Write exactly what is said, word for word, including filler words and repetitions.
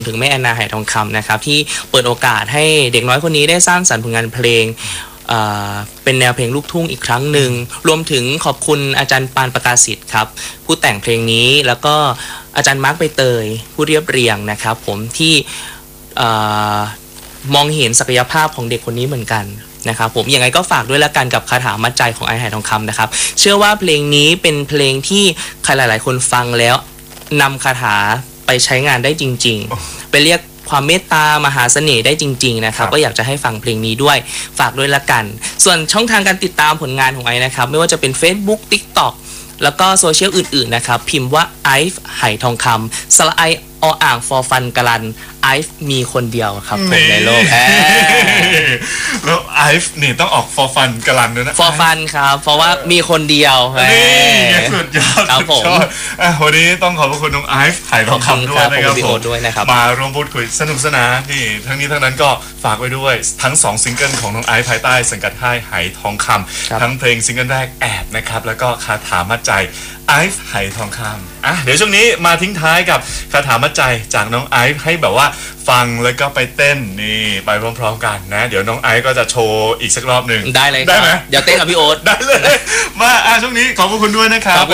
ถึงแม่แอนนาไหทองคำนะครับที่เปิดโอกาสให้เด็กน้อยคนนี้ได้สร้างสรรค์ผลงานเพลงเป็นแนวเพลงลูกทุ่งอีกครั้งหนึ่งรวมถึงขอบคุณอาจารย์ปานประกาศสิทธิ์ครับผู้แต่งเพลงนี้แล้วก็อาจารย์มาร์คใบเตยผู้เรียบเรียงนะครับผมที่มองเห็นศักยภาพของเด็กคนนี้เหมือนกันนะครับผมยังไงก็ฝากด้วยละกันกับคาถามัดใจของไอ้ไหทองคำนะครับเชื่อว่าเพลงนี้เป็นเพลงที่ใครหลายๆคนฟังแล้วนำคาถาไปใช้งานได้จริงๆไปเรียกความเมตตามหาเสน่ห์ได้จริงๆนะครับก็อยากจะให้ฟังเพลงนี้ด้วยฝากด้วยละกันส่วนช่องทางการติดตามผลงานของไอนะครับไม่ว่าจะเป็น Facebook TikTok แล้วก็โซเชียลอื่นๆนะครับพิมพ์ว่าไอฟ์ไหทองคำสละไอออ่างฟอร์ฟันกลันไอฟ์มีคนเดียวครับผมในโลกแล้วไอฟ์นี่ต้องออกฟอร์ฟันกลันด้วยนะฟอร์ฟันครับเพราะว่ามีคนเดียวนี่สุดยอดครับผมวันนี้ต้องขอบคุณน้องไอฟ์ไหทองคำด้วยนะครับผมมาร่วมพูดคุยสนุกสนานนี่ทั้งนี้ทั้งนั้นก็ฝากไว้ด้วยทั้งสองซิงเกิลของน้องไอฟ์ภายใต้สังกัดค่ายไหทองคำทั้งเพลงซิงเกิลแรกแอบนะครับแล้วก็คาถามัดใจไอฟ์ไหทองคำอ่ะเดี๋ยวช่วงนี้มาทิ้งท้ายกับคาถามัดใจจากน้องไอฟ์ให้แบบว่าฟังแล้วก็ไปเต้นนี่ไปพร้อมๆกันนะเดี๋ยวน้องไอซ์ก็จะโชว์อีกสักรอบหนึ่งได้เลยได้ไหมเดี๋ยวเต้นกับพี่โอ๊ตได้เลยมาอ่ะช่วงนี้ขอบคุณด้วยนะครับ